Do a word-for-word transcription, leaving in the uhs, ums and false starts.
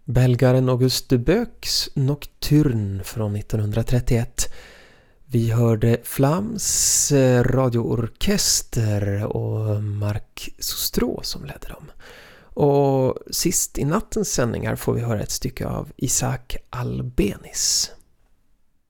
belgaren Auguste Boecks Nocturne från nittonhundratrettioett. Vi hörde Flams radioorkester och Marc Sustro som ledde dem. Och sist i nattens sändningar får vi höra ett stycke av Isaac Albéniz.